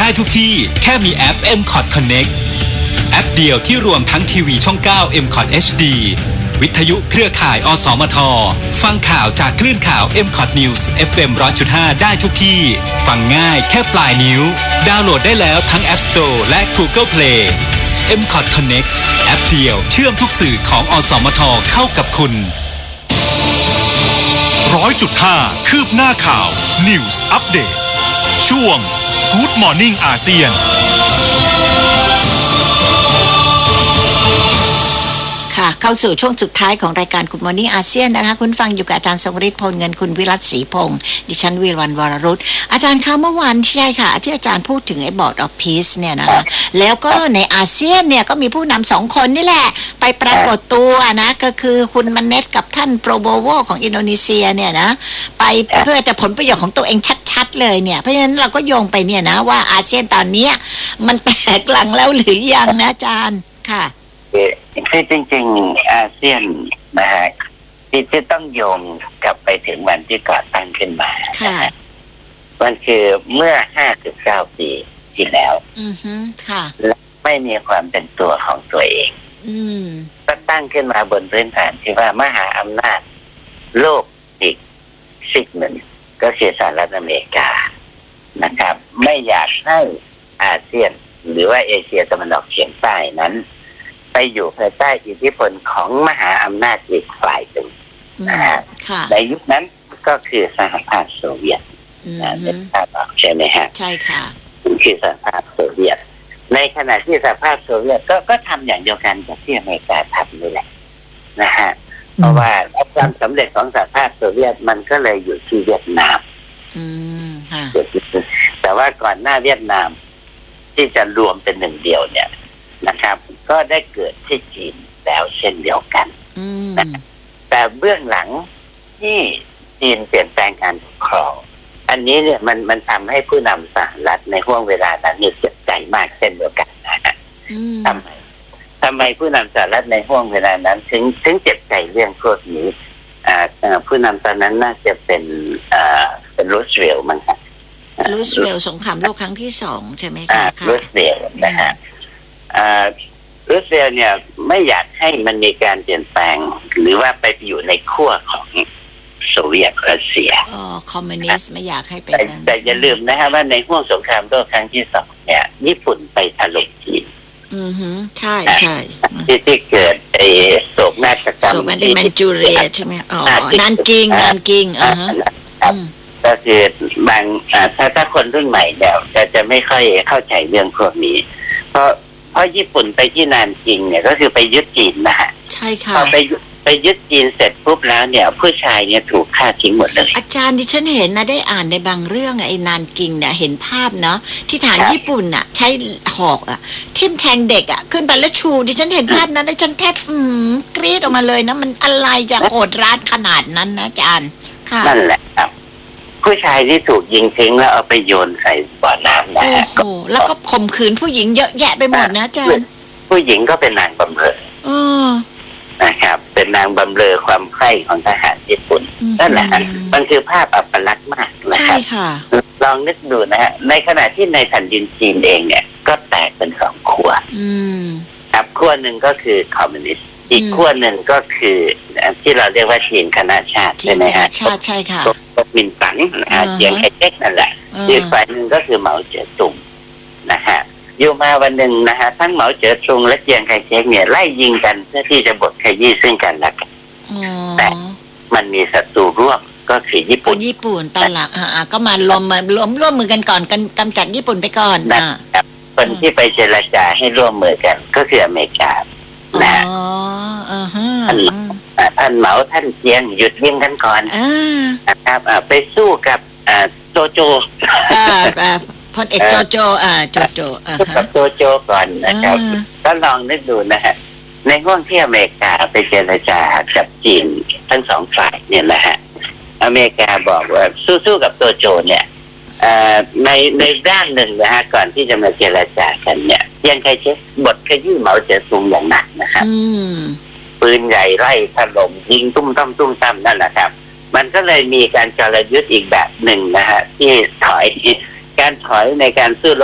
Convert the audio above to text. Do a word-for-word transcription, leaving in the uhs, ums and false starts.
ได้ทุกที่แค่มีแอป เอ็ม คอท Connect แอปเดียวที่รวมทั้งทีวีช่อง เก้า เอ็ม คอท เอช ดี วิทยุเครือข่าย อสมท ฟังข่าวจากคลื่นข่าว เอ็ม คอท News เอฟ เอ็ม หนึ่งร้อยจุดห้า ได้ทุกที่ฟังง่ายแค่ปลายนิ้วดาวน์โหลดได้แล้วทั้ง App Store และ Google Play เอ็ม คอท Connect แอปเดียวเชื่อมทุกสื่อของอสมทเข้ากับคุณร้อยจุดห้าคืบหน้าข่าว News Update ช่วง Good Morning อาเซียนค่ะเข้าสู่ช่วงสุดท้ายของรายการ Good Morning อาเซียนนะคะคุณฟังอยู่กับอาจารย์ทรงฤทธิ์พลเงินคุณวิรัตศรีพงศ์ดิฉันวีรวรรณวรรุตอาจารย์คะเมื่อวานใช่ค่ะที่อาจารย์พูดถึงไอ้ Board of Peace เนี่ยนะคะแล้วก็ในอาเซียนเนี่ยก็มีผู้นำสองคนนี่แหละไปปรากฏตัวนะก็คือคุณมันเนตกับท่านโปรโบโวของอินโดนีเซียเนี่ยนะไปเพื่อแต่ผลประโยชน์ของตัวเองชัดๆเลยเนี่ยเพราะฉะนั้นเราก็โยงไปเนี่ยนะว่าอาเซียนตอนนี้มันแตกหลังแล้วหรือยังนะอาจารย์ค่ะคือจริงๆอาเซียนนะฮะที่จะต้องโยงกลับไปถึงวันที่ก่อตั้งขึ้นมาค่ะมันคือเมื่อห้าสิบเก้าปีที่แล้วอือฮึค่ะและไม่มีความเป็นตัวของตัวเองอืมก็ตั้งขึ้นมาบนพื้นฐานที่ว่ามหาอำนาจโลกอีกสิ่งหนึ่งก็คือสหรัฐอเมริกานะครับไม่อยากให้อาเซียนหรือว่าเอเชียตะวันออกเฉียงใต้นั้นไปอยู่ภายใต้อิทธิพลของมหาอำนาจอีกฝ่ายหนึ่งนะฮะในยุคนั้นก็คือสหภาพโซเวียตนะเป็นภาพออกใช่ไหมฮะใช่ค่ะคือสหภาพโซเวียตในขณะที่สหภาพโซเวียตก็ก็ทำอย่างเดียวกันกับที่อเมริกาทำนี่แหละนะฮะเพราะว่าความสำเร็จของสหภาพโซเวียตมันก็เลยอยู่ที่เวียดนามแต่ว่าก่อนหน้าเวียดนามที่จะรวมเป็นหนึ่งเดียวเนี่ยนะครับก็ได้เกิดที่จีนแล้วเช่นเดียวกันนะแต่เบื้องหลังที่จีนเปลี่ยนแปลงการปกครองอันนี้เนี่ยมันมันทำให้ผู้นำสหรัฐในห่วงเวลานั้นเจ็บใจมากเช่นเดียวกันนะฮะทำไมทำไมผู้นำสหรัฐในห่วงเวลานั้นถึงถึงเจ็บใจเรื่องพวกนี้อ่าผู้นำตอนนั้นน่าจะเป็นอ่าเป็นรูสเวลต์มั้งครับรูสเวลต์สงครามโลกครั้งที่สองใช่ไหมคะรูสเวลต์นะฮะอ่ารัสเซียเนี่ยไม่อยากให้มันมีการเปลี่ยนแปลงหรือว่าไปอยู่ในขั้วของโซเวียตรัสเซียอ๋อคอมมิวนิสต์ไม่อยากให้เป็นนั้นแต่อย่าลืมนะฮะว่าในห่วงสงครามโลกครั้งที่สองเนี่ยญี่ปุ่นไปถล่มจีนอือฮึใช่ใช่ที่ที่เกิดไอ้โศกนาฏกรรมโศกนาฏกรรมแมนจูเรียใช่ไหมอ๋อนันกิงนันกิงอ่าฮะก็คือบางถ้าถ้าคนรุ่นใหม่เดี๋ยวจะจะไม่ค่อยเข้าใจเรื่องพวกนี้เพราะเพราะญี่ปุ่นไปที่นานจริงเนี่ยก็คือไปยึดจีนนะฮะใช่ค่ะพอไปไปยึดจีนเสร็จปุ๊บแล้วเนี่ยผู้ชายเนี่ยถูกฆ่าทิ้งหมดเลยอาจารย์ที่ฉันเห็นนะได้อ่านในบางเรื่องไอ้นานกิงเนี่ยเห็นภาพเนาะที่ฐานญี่ปุ่นอ่ะใช้หอกอ่ะทิ่มแทงเด็กอ่ะขึ้นไปแล้วชูดิฉันเห็นภาพนั้นแล้วฉันแทบอืมกรี๊ดออกมาเลยนะมันอะไรจะโหดร้ายขนาดนั้นนะอาจารย์ค่ะนั่นแหละครับผู้ชายที่ถูกยิงทิ้งแล้วเอาไปโยนใส่บ่อน้ำนะโอ้โหแล้วก็ข่มขืนผู้หญิงเยอะแยะไปหมดนะอาจารย์ผู้หญิงก็เป็นนางบำเรอนะครับเป็นนางบำเรอความใคร่ของทหารญี่ปุ่นนั่นแหละมันคือภาพอัปลักษณ์มากนะครับลองนึกดูนะฮะในขณะที่ในแผ่นดินจีนเองเนี่ยก็แตกเป็นสองขั้วครับขั้วหนึ่งก็คือคอมมิวนิสต์อีกขั้วหนึ่งก็คือที่เราเรียกว่าจีนคณะชาติใช่ไหมฮะชาติใช่ค่ะมินตั๋งเจียงไคเชกนั่นแหละอีกฝ่ายหนึ่งก็คือเหมาเจ๋อตุงนะฮะอยู่มาวันหนึ่งนะฮะทั้งเหมาเจ๋อตุงและเจียงไคเชกเนี่ยไล่ยิงกันเพื่อที่จะบดขยี้ซึ่งกันและกันแต่มันมีศัตรูร่วมก็คือญี่ปุ่นญี่ปุ่นตอนหลังอ่าก็มารวมมารวมร่วมมือกันก่อนกันกำจัดญี่ปุ่นไปก่อนนะคนที่ไปเจรจาให้ร่วมมือกันก็คืออเมริกานะอ๋ออ่าฮะท่านเหมาท่านเจียงหยุดยิงกันก่อนนะครับไปสู้กับโจโจพลเอกโจโจอ่าโจโจกับโจโจก่อนนะครับก็ลองนึกดูนะฮะในห้วงที่อเมริกาไปเจรจากับจีนทั้งสองฝ่ายเนี่ยนะฮะอเมริกาบอกว่าสู้ๆกับโจโจเนี่ยในในด้านหนึ่งนะฮะก่อนที่จะมาเจรจากันเนี่ยยังใครเช็คบทขยี้เหมาเจ๋อตุงอย่างหนักนะครับปืนใหญ่ไล่ถล่มยิงตุ้มตั้มตุ้มตั้มนั่นแหละครับมันก็เลยมีการจรยุทธ์อีกแบบหนึ่งนะฮะที่ถอยการถอยในการสู้ร